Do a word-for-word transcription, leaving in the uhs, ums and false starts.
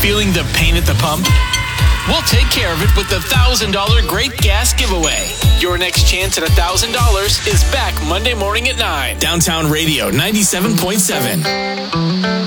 Feeling the pain at the pump? We'll take care of it with the one thousand dollars Great Gas Giveaway. Your next chance at one thousand dollars is back Monday morning at nine. Downtown Radio ninety-seven point seven.